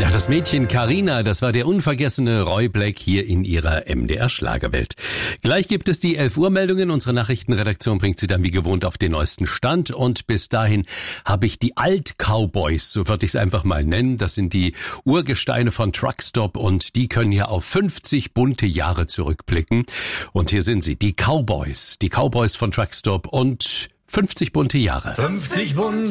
Ja, das Mädchen Carina, das war der unvergessene Roy Black hier in ihrer MDR-Schlagerwelt. Gleich gibt es die 11 Uhr Meldungen. Unsere Nachrichtenredaktion bringt sie dann wie gewohnt auf den neuesten Stand. Und bis dahin habe ich die Alt-Cowboys, so würde ich es einfach mal nennen. Das sind die Urgesteine von Truckstop und die können ja auf 50 bunte Jahre zurückblicken. Und hier sind sie, die Cowboys von Truckstop und 50 bunte Jahre. 50 bunte